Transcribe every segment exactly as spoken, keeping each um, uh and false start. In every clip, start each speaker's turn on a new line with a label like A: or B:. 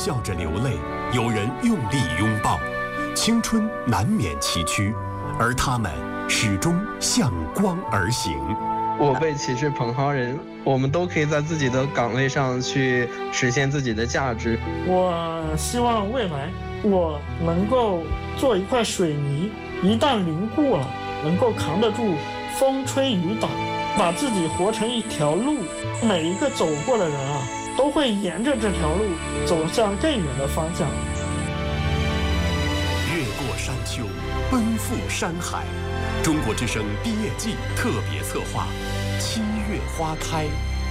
A: 笑着流泪，有人用力拥抱。青春难免崎岖，而他们始终向光而行。
B: 我辈岂是蓬蒿人，我们都可以在自己的岗位上去实现自己的价值。
C: 我希望未来我能够做一块水泥，一旦凝固了，能够扛得住风吹雨打，把自己活成一条路。每一个走过的人啊，都会沿着这条路走向更远的方向。
A: 越过山丘，奔赴山海。中国之声毕业季特别策划，七月花开。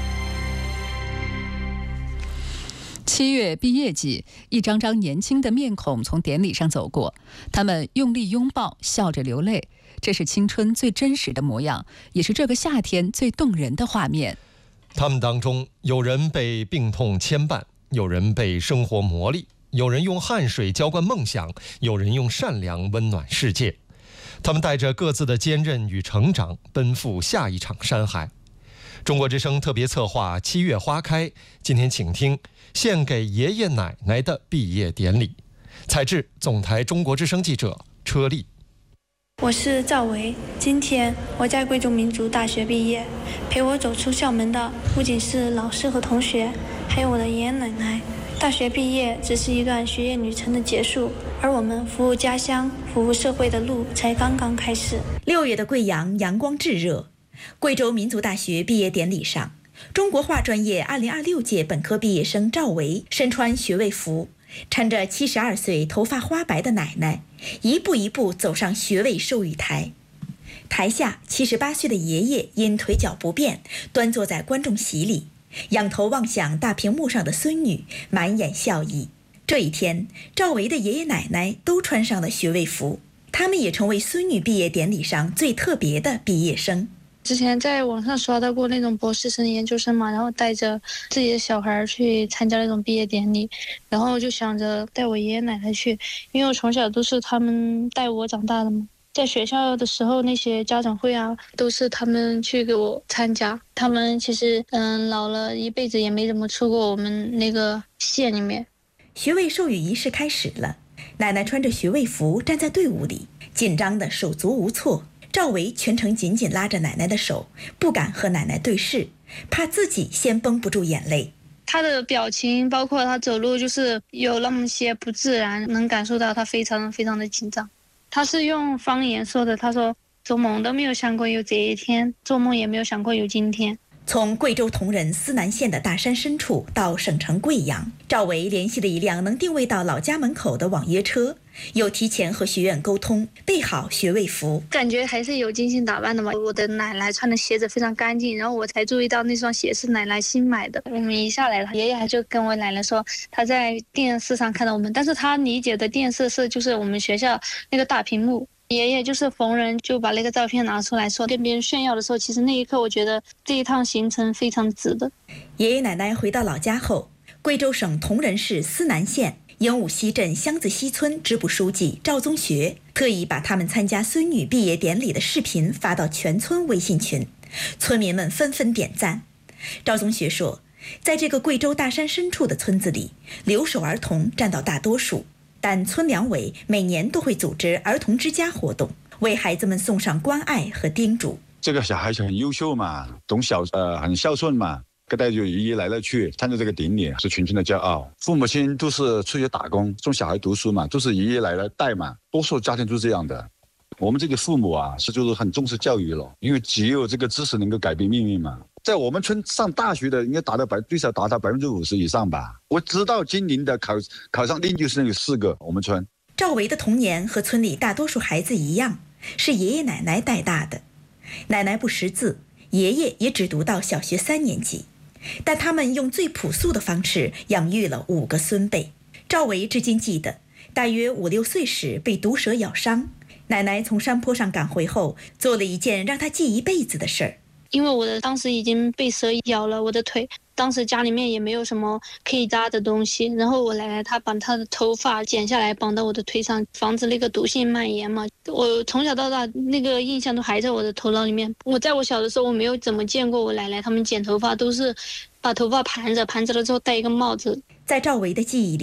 D: 七月毕业季，一张张年轻的面孔从典礼上走过，他们用力拥抱，笑着流泪。这是青春最真实的模样，也是这个夏天最动人的画面。
E: 他们当中，有人被病痛牵绊，有人被生活磨砺，有人用汗水浇灌梦想，有人用善良温暖世界。他们带着各自的坚韧与成长，奔赴下一场山海。中国之声特别策划七月花开，今天请听献给爷爷奶奶的毕业典礼。采制总台中国之声记者车丽。
F: 我是赵维，今天我在贵州民族大学毕业，陪我走出校门的不仅是老师和同学，还有我的爷爷奶奶。大学毕业只是一段学业旅程的结束，而我们服务家乡、服务社会的路才刚刚开始。
G: 六月的贵阳阳光炙热，贵州民族大学毕业典礼上，中国画专业二零二六届本科毕业生赵维身穿学位服，搀着七十二岁头发花白的奶奶，一步一步走上学位授予台。台下七十八岁的爷爷因腿脚不便，端坐在观众席里，仰头望向大屏幕上的孙女，满眼笑意。这一天，赵维的爷爷奶奶都穿上了学位服，他们也成为孙女毕业典礼上最特别的毕业生。
H: 之前在网上刷到过那种博士生、研究生嘛，然后带着自己的小孩去参加那种毕业典礼，然后就想着带我爷爷奶奶去，因为我从小都是他们带我长大的嘛。在学校的时候，那些家长会啊，都是他们去给我参加。他们其实嗯老了一辈子也没怎么出过我们那个县里面。
G: 学位授予仪式开始了，奶奶穿着学位服站在队伍里，紧张的手足无措。赵维全程紧紧拉着奶奶的手，不敢和奶奶对视，怕自己先绷不住眼泪。
H: 他的表情包括他走路就是有那么些不自然，能感受到他非常非常的紧张。他是用方言说的，他说做梦都没有想过有这一天，做梦也没有想过有今天。
G: 从贵州铜仁思南县的大山深处到省城贵阳，赵维联系了一辆能定位到老家门口的网约车，又提前和学院沟通，备好学位服，
H: 感觉还是有精心打扮的嘛。我的奶奶穿的鞋子非常干净，然后我才注意到那双鞋是奶奶新买的。我们一下来，爷爷还就跟我奶奶说他在电视上看到我们，但是他理解的电视是就是我们学校那个大屏幕。爷爷就是逢人就把那个照片拿出来说，跟别人炫耀的时候，其实那一刻我觉得这一趟行程非常值得。
G: 爷爷奶奶回到老家后，贵州省铜仁市思南县鹦鹉溪镇箱子溪村支部书记赵宗学特意把他们参加孙女毕业典礼的视频发到全村微信群，村民们纷纷点赞。赵宗学说，在这个贵州大山深处的村子里，留守儿童占到大多数，但村两委每年都会组织儿童之家活动，为孩子们送上关爱和叮嘱。
I: 这个小孩子很优秀嘛，懂孝呃很孝顺嘛，跟带着爷爷奶奶去参加这个典礼，是群群的骄傲。父母亲都是出去打工送小孩读书嘛，都是爷爷奶奶带嘛，多数家庭都是这样的。我们这个父母啊，是就是很重视教育了，因为只有这个知识能够改变命运嘛。在我们村上大学的应该达到百最少达到百分之五十以上吧。我知道今年的考考上研究生有四个，我们村。
G: 赵维的童年和村里大多数孩子一样，是爷爷奶奶带大的。奶奶不识字，爷爷也只读到小学三年级，但他们用最朴素的方式养育了五个孙辈。赵维至今记得，大约五六岁时被毒蛇咬伤，奶奶从山坡上赶回后，做了一件让他记一辈子的事儿。
H: 因为我的当时已经被蛇咬了我的腿，当时家里面也没有什么可以扎的东西，然后我奶奶她把她的头发剪下来绑到我的腿上，防止那个毒性蔓延嘛。我从小到大那个印象都还在我的头脑里面。我在我小的时候我没有怎么见过我奶奶他们剪头发，都是把头发盘着，盘着了之后戴一个帽子。
G: 在赵维的记忆里，